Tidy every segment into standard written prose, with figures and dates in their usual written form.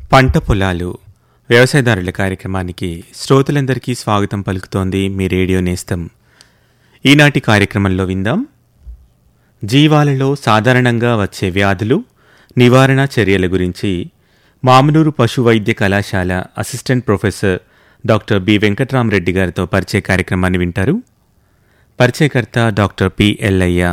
పంట పొలాలు వ్యవసాయదారుల కార్యక్రమానికి శ్రోతలందరికీ స్వాగతం పలుకుతోంది మీ రేడియో నేస్తం. ఈనాటి కార్యక్రమంలో విందాం, జీవాలలో సాధారణంగా వచ్చే వ్యాధులు, నివారణ చర్యల గురించి మామనూరు పశు వైద్య కళాశాల assistant professor doctor B Venkatrama Reddy గారితో పరిచయ కార్యక్రమాన్ని వింటారు. పరిచయకర్త డాక్టర్ పి ఎల్లయ్య.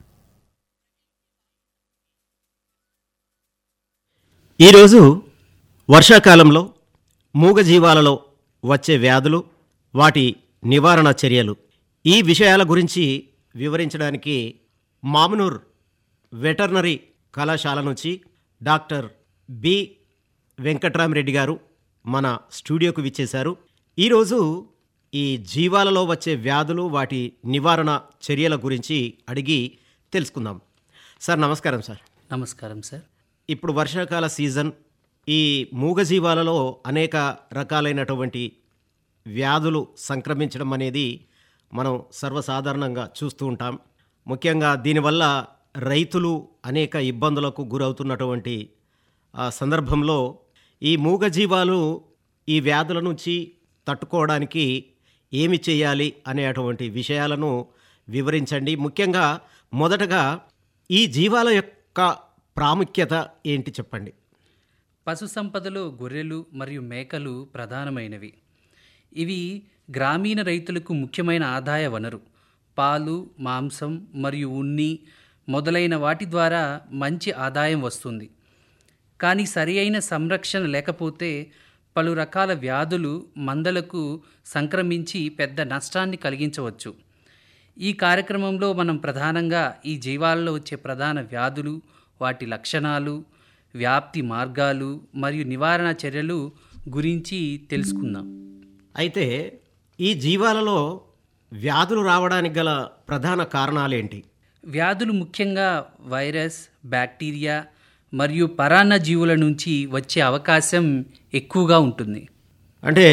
ఈరోజు వర్షాకాలంలో మూగజీవాలలో వచ్చే వ్యాధులు, వాటి నివారణ చర్యలు, ఈ విషయాల గురించి వివరించడానికి మామనూర్ వెటర్నరీ కళాశాల నుంచి డాక్టర్ బి వెంకట్రామరెడ్డి గారు మన స్టూడియోకు విచ్చేశారు. ఈరోజు ఈ జీవాలలో వచ్చే వ్యాధులు, వాటి నివారణ చర్యల గురించి అడిగి తెలుసుకుందాం. సార్ నమస్కారం. సార్ నమస్కారం సార్. ఇప్పుడు వర్షాకాల సీజన్, ఈ మూగజీవాలలో అనేక రకాలైనటువంటి వ్యాధులు సంక్రమించడం అనేది మనం సర్వసాధారణంగా చూస్తూ ఉంటాం. ముఖ్యంగా దీనివల్ల రైతులు అనేక ఇబ్బందులకు గురవుతున్నటువంటి సందర్భంలో ఈ మూగజీవాలు ఈ వ్యాధుల నుంచి తట్టుకోవడానికి ఏమి చేయాలి అనేటువంటి విషయాలను వివరించండి. ముఖ్యంగా మొదటగా ఈ జీవాల యొక్క ప్రాముఖ్యత ఏంటి చెప్పండి. పశు సంపదలో గొర్రెలు మరియు మేకలు ప్రధానమైనవి. ఇవి గ్రామీణ రైతులకు ముఖ్యమైన ఆదాయ వనరు. పాలు, మాంసం మరియు ఉన్ని మొదలైన వాటి ద్వారా మంచి ఆదాయం వస్తుంది. కానీ సరి అయిన సంరక్షణ లేకపోతే పలు రకాల వ్యాధులు మందలకు సంక్రమించి పెద్ద నష్టాన్ని కలిగించవచ్చు. ఈ కార్యక్రమంలో మనం ప్రధానంగా ఈ జీవాలలో వచ్చే ప్రధాన వ్యాధులు, వాటి లక్షణాలు, వ్యాప్తి మార్గాలు మరియు నివారణ చర్యలు గురించి తెలుసుకుందాం. అయితే ఈ జీవాలలో వ్యాధులు రావడానికి గల ప్రధాన కారణాలేంటి? వ్యాధులు ముఖ్యంగా వైరస్, బ్యాక్టీరియా మరియు పరాన్న జీవుల నుంచి వచ్చే అవకాశం ఎక్కువగా ఉంటుంది. అంటే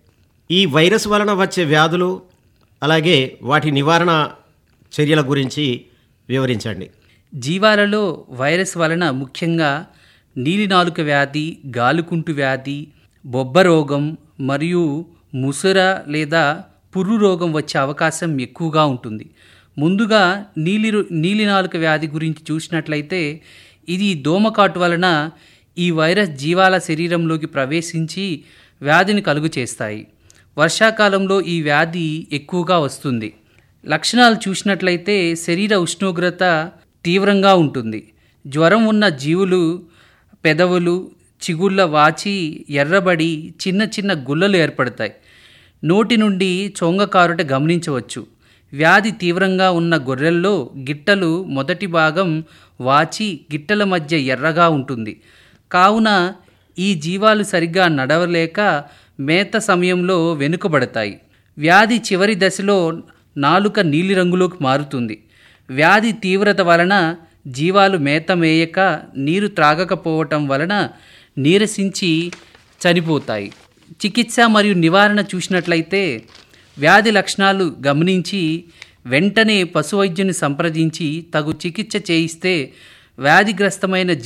ఈ వైరస్ వలన వచ్చే వ్యాధులు, అలాగే వాటి నివారణ చర్యల గురించి వివరించండి. జీవాలలో వైరస్ వలన ముఖ్యంగా నీలినాలుక వ్యాధి, గాలుకుంటు వ్యాధి, బొబ్బ రోగం మరియు ముసుర లేదా పుర్రు రోగం వచ్చే అవకాశం ఎక్కువగా ఉంటుంది. ముందుగా నీలినాలుక వ్యాధి గురించి చూసినట్లయితే ఇది దోమకాటు వలన ఈ వైరస్ జీవాల శరీరంలోకి ప్రవేశించి వ్యాధిని కలుగు చేస్తాయి. వర్షాకాలంలో ఈ వ్యాధి ఎక్కువగా వస్తుంది. లక్షణాలు చూసినట్లయితే శరీర ఉష్ణోగ్రత తీవ్రంగా ఉంటుంది. జ్వరం ఉన్న జీవులు పెదవులు, చిగుళ్ళ వాచి ఎర్రబడి చిన్న చిన్న గుల్లలు ఏర్పడతాయి. నోటి నుండి చొంగకారుట గమనించవచ్చు. వ్యాధి తీవ్రంగా ఉన్న గొర్రెల్లో గిట్టలు మొదటి భాగం వాచి గిట్టల మధ్య ఎర్రగా ఉంటుంది. కావున ఈ జీవాలు సరిగ్గా నడవలేక మేత సమయంలో వెనుకబడతాయి. వ్యాధి చివరి దశలో నాలుక నీలిరంగులోకి మారుతుంది. వ్యాధి తీవ్రత వలన జీవాలు మేత మేయక నీరు త్రాగకపోవటం వలన నీరసించి చనిపోతాయి. చికిత్స మరియు నివారణ చూసినట్లయితే వ్యాధి లక్షణాలు గమనించి వెంటనే పశు వైద్యుని సంప్రదించి తగు చికిత్స చేయిస్తే వ్యాధిగ్రస్తమైన